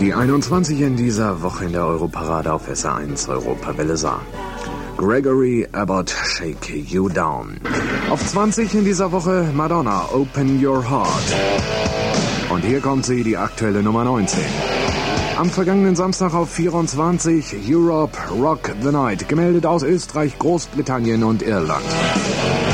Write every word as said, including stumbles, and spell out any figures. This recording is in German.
Die einundzwanzig in dieser Woche in der Europarade auf S R eins Europawelle sah. Gregory Abbott, Shake You Down. Auf zwanzig in dieser Woche Madonna, Open Your Heart. Und hier kommt sie, die aktuelle Nummer neunzehn. Am vergangenen Samstag auf vierundzwanzig Europe Rock the Night, gemeldet aus Österreich, Großbritannien und Irland.